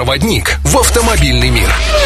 Проводник в автомобильный мир.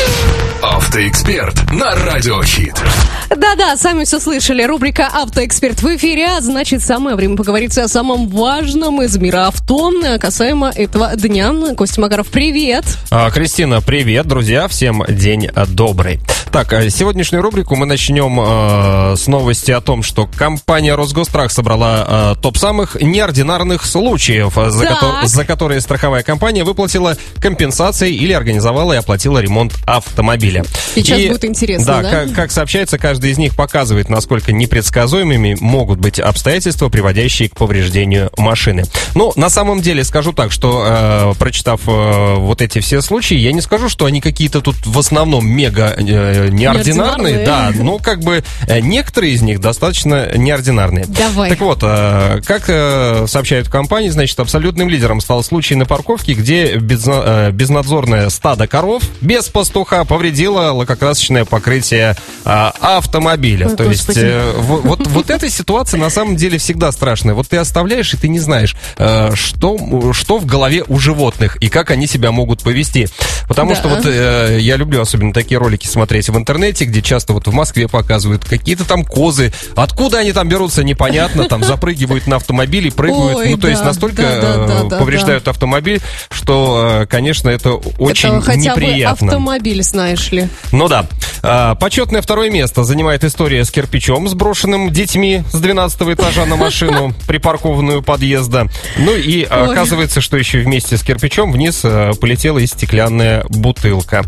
Автоэксперт на Радио Хит. Да-да, сами все слышали. Рубрика «Автоэксперт» в эфире. А значит, самое время поговорить о самом важном из мира авто касаемо этого дня. Костя Макаров, привет. Кристина, привет, друзья. Всем день добрый. Так, сегодняшнюю рубрику мы начнем с новости о том, что компания «Росгосстрах» собрала топ самых неординарных случаев, за которые страховая компания выплатила компенсации или организовала и оплатила ремонт автомобиля. Сейчас будет интересно, да? Как сообщается, каждый из них показывает, насколько непредсказуемыми могут быть обстоятельства, приводящие к повреждению машины. Ну, на самом деле, скажу так, что прочитав вот эти все случаи, я не скажу, что они какие-то тут в основном мега неординарные, да, но как бы некоторые из них достаточно неординарные. Давай. Так вот, как сообщают в компании, значит, абсолютным лидером стал случай на парковке, где безнадзорное стадо коров без пастуха повредило лакокрасочное покрытие автомобиля. Ой, то есть вот эта ситуация на самом деле всегда страшная. Вот ты оставляешь, и ты не знаешь, что в голове у животных и как они себя могут повести. Потому что вот я люблю особенно такие ролики смотреть в интернете, где часто вот в Москве показывают какие-то там козы. Откуда они там берутся, непонятно. Там запрыгивают на автомобиль и прыгают. Ой, то есть настолько повреждают автомобиль, что, конечно, это очень хотя неприятно. Бы автомобиль, знаешь ли. Ну да. Почетное второе место занимает история с кирпичом, сброшенным детьми с 12-го этажа на машину, припаркованную у подъезда. Ну и оказывается, что еще вместе с кирпичом вниз полетела и стеклянная бутылка.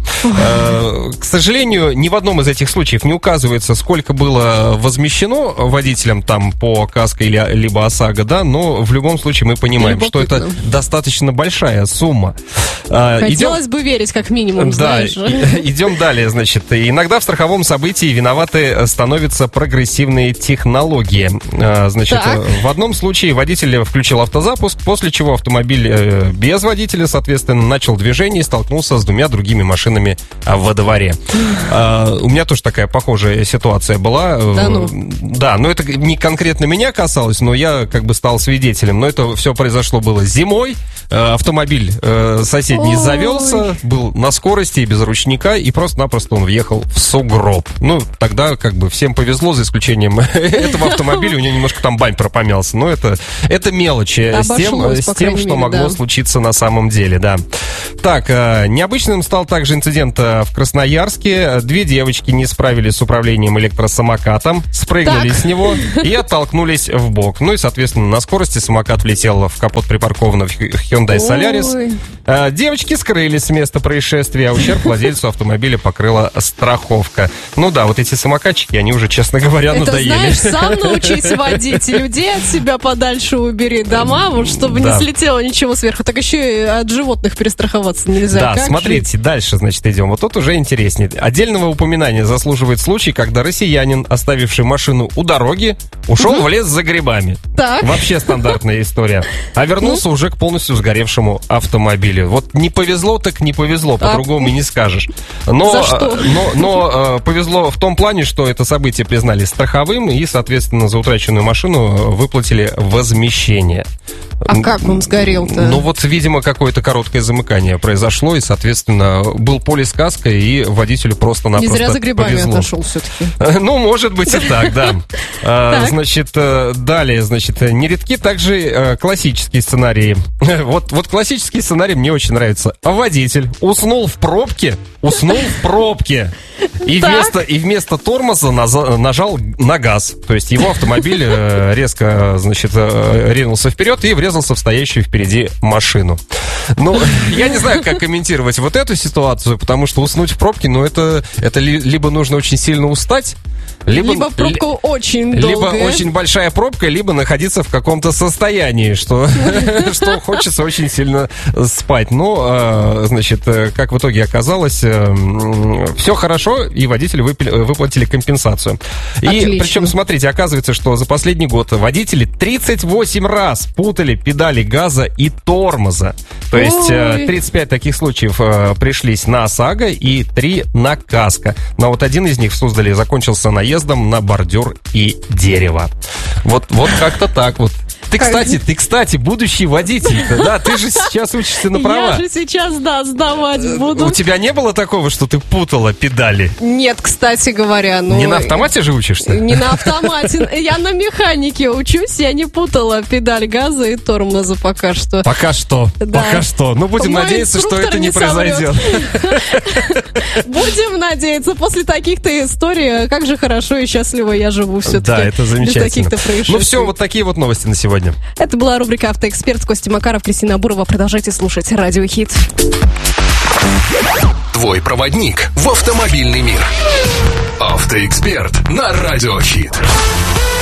К сожалению, ни в одном из этих случаев не указывается, сколько было возмещено водителям там по КАСКО либо ОСАГО, да, но в любом случае мы понимаем, что это достаточно большая сумма. Хотелось бы верить, как минимум, знаешь. Идем далее, значит. Иногда в страховом событии виноваты становятся прогрессивные технологии. Значит, в одном случае водитель включил автозапуск, после чего автомобиль без водителя, соответственно, начал движение и столкнулся с двумя другими машинами во дворе. У меня тоже такая похожая ситуация была. Да, но это не конкретно меня касалось, но я как бы стал свидетелем. Но это все произошло было зимой. Автомобиль соседний завелся, был на скорости и без ручника, и просто-напросто он въехал в сугроб. Ну, тогда как бы всем повезло, за исключением этого автомобиля, у него немножко там бампер помялся. Но это мелочи с тем, что могло случиться на самом деле, да. Так, необычным стал также инцидент в Красноярске. Две девочки не справились с управлением электросамокатом, спрыгнули с него и оттолкнулись в бок. Ну и, соответственно, на скорости самокат влетел в капот припаркованного Hyundai Solaris. Девочки скрылись с места происшествия, а ущерб владельцу автомобиля покрыла страховка. Ну да, вот эти самокатчики, они уже, честно говоря, надоели. Знаешь, сам научись водить, людей от себя подальше убери дома, вот, чтобы не слетело ничего сверху. Так еще и от животных перестраховаться нельзя. Да, смотрите, дальше, значит, идем. Вот тут уже интереснее. Отдельного упоминания заслуживает случай, когда россиянин, оставивший машину у дороги, ушел в лес за грибами. Так. Вообще стандартная история. А вернулся уже к полностью сгоревшему автомобилю. Вот не повезло, так не повезло, по-другому и не скажешь. Но повезло в том плане, что это событие признали страховым и, соответственно, за утраченную машину выплатили возмещение. А как он сгорел-то? Ну вот, видимо, какое-то короткое замыкание произошло, и, соответственно, был полис КАСКО, и водителю просто-напросто повезло. Не зря за грибами повезло. отошел все-таки. Ну, может быть и так, да. Значит, далее, значит, нередки также классические сценарии. Вот классический сценарий мне очень нравится. Водитель уснул в пробке, и вместо тормоза нажал на газ. То есть его автомобиль резко, значит, ринулся вперед и врезался в стоящую впереди машину. Ну, я не знаю, как комментировать вот эту ситуацию, потому что уснуть в пробке, ну, это либо нужно очень сильно устать, либо пробка очень долгая. Либо очень большая пробка, либо находиться в каком-то состоянии, что хочется очень сильно спать. Но, значит, как в итоге оказалось, все хорошо, и водителю выплатили компенсацию. И причем, смотрите, оказывается, что за последний год водители 38 раз путали педали газа и тормоза. То есть 35 таких случаев пришлись на ОСАГО и 3 на КАСКО. Но вот один из них в Суздале закончился наездом на бордюр и дерево. Вот как-то так вот. Ты, кстати, будущий водитель. Да, ты же сейчас учишься на права. Я же сейчас, сдавать буду. У тебя не было такого, что ты путала педали? Нет, кстати говоря. Не на автомате же учишься? Не на автомате. Я на механике учусь, я не путала педаль газа и тормоза пока что. Пока что. Ну, будем надеяться, что это не произойдет. Будем надеяться. После таких-то историй, как же хорошо и счастливо я живу все-таки. Да, это замечательно. Без таких-то происшествий. Ну все, вот такие вот новости на сегодня. Это была рубрика «Автоэксперт» с Костей Макаров, Кристина Абурова. Продолжайте слушать Радио Хит. Твой проводник в автомобильный мир. Автоэксперт на Радио Хит.